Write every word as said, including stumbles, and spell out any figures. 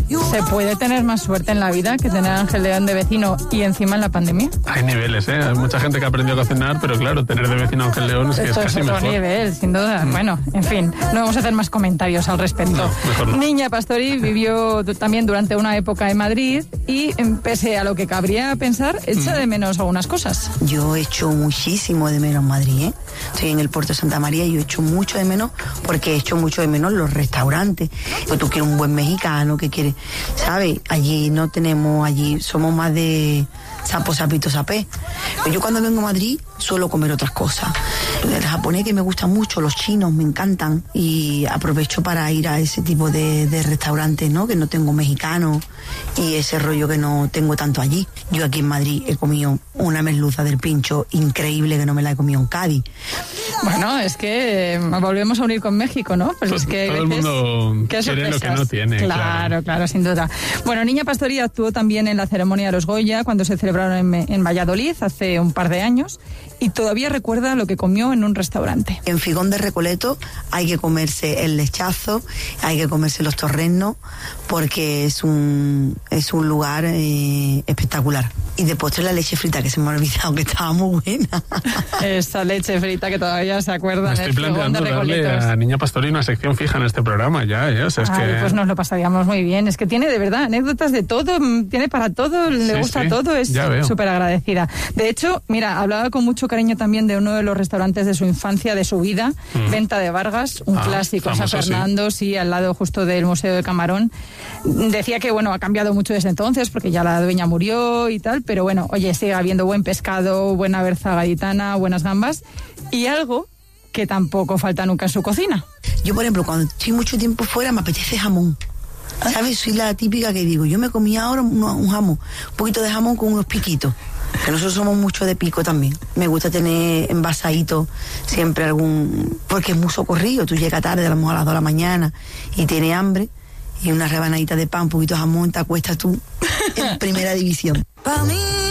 ¿Se puede tener más suerte en la vida que tener a Ángel León de vecino y encima en la pandemia? Hay niveles, ¿eh? Hay mucha gente que ha aprendido a cocinar, pero claro, tener de vecino a Ángel León es que Esto es casi es otro mejor. nivel, sin duda. Mm. Bueno, en fin, no vamos a hacer más comentarios al respecto. No, mejor no. Niña Pastori vivió también durante una época en Madrid y, pese a lo que cabría pensar, echa mm. de menos algunas cosas. Yo echo muchísimo de menos Madrid, ¿eh? Estoy en el puerto de Santa María y yo echo mucho de menos porque echo mucho de menos los restaurantes. Pues tú quieres un buen mexicano, que quieres, ¿sabes? Allí no tenemos, allí somos más de sapo, sapito, sapé. Pero yo cuando vengo a Madrid suelo comer otras cosas. El japonés que me gusta mucho, los chinos me encantan y aprovecho para ir a ese tipo de, de restaurantes, ¿no? Que no tengo mexicano y ese rollo que no tengo tanto allí. Yo aquí en Madrid he comido una merluza del Pincho increíble que no me la he comido en Cádiz. Bueno, es que eh, volvemos a unir con México, ¿no? Pues todo, es que todo el mundo quiere lo que no tiene. Claro, claro, claro, sin duda. Bueno, Niña Pastori actuó también en la ceremonia de los Goya cuando se celebraron en, en Valladolid hace un par de años y todavía recuerda lo que comió en un restaurante. En Figón de Recoleto hay que comerse el lechazo, hay que comerse los torrenos porque es un, es un lugar eh, espectacular. Y de postre la leche frita, que se me ha olvidado que estaba muy buena. Esa leche frita que todavía se acuerda. Me estoy planteando darle a Niña Pastori una sección fija en este programa ya, ¿eh? O sea, es Ay, que... pues nos lo pasaríamos muy bien. Es que tiene de verdad anécdotas de todo, tiene para todo, le sí, gusta sí, todo, es súper agradecida. De hecho, mira, hablaba con mucho cariño también de uno de los restaurantes de su infancia, de su vida, mm. Venta de Vargas, un ah, clásico en San Fernando, sí. sí, al lado justo del Museo de Camarón. Decía que, bueno, ha cambiado mucho desde entonces porque ya la dueña murió y tal, pero bueno, oye, sigue habiendo buen pescado, buena berza gaditana, buenas gambas y algo que tampoco falta nunca en su cocina. Yo, por ejemplo, cuando estoy mucho tiempo fuera me apetece jamón. ¿Sabes? Soy la típica que digo, yo me comí ahora un, un jamón, un poquito de jamón con unos piquitos. Que nosotros somos mucho de pico también. Me gusta tener envasadito siempre algún... Porque es muy socorrido. Tú llegas tarde, a lo mejor a las dos de la mañana, y tienes hambre, y una rebanadita de pan, un poquito de jamón, te acuestas tú en primera división.